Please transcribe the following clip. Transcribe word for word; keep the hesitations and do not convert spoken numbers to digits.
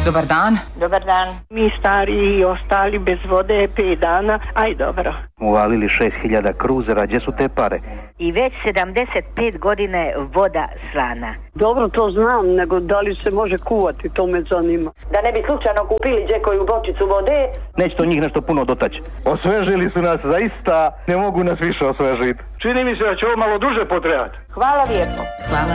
Dobar dan. Dobar dan. Mi stari i ostali bez vode pet dana, aj dobro. Uvalili šest hiljada kruzera, gdje su te pare? I već sedamdeset pet godine voda slana. Dobro, to znam, nego da li se može kuvati, to me zanima. Da ne bi slučajno kupili gdje koju bočicu vode. Neće to njih nešto puno dotaći. Osvežili su nas zaista, ne mogu nas više osvežiti. Čini mi se da će ovo malo duže potrebati. Hvala lijepo. Hvala.